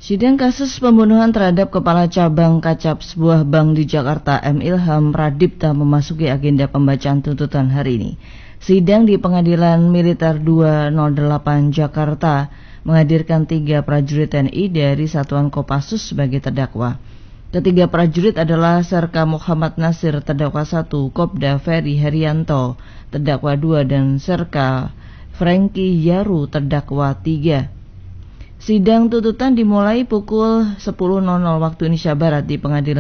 Sidang kasus pembunuhan terhadap Kepala Cabang Kacap sebuah bank di Jakarta, M. Ilham Pradipta, memasuki agenda pembacaan tuntutan hari ini. Sidang di Pengadilan Militer 208 Jakarta menghadirkan 3 prajurit TNI dari Satuan Kopassus sebagai terdakwa. Ketiga prajurit adalah Serka Muhammad Nasir, terdakwa 1, Kopda Ferry Herianto, terdakwa 2, dan Serka Franky Yaru, terdakwa 3. Sidang tuntutan dimulai pukul 10.00 waktu Indonesia Barat di Pengadilan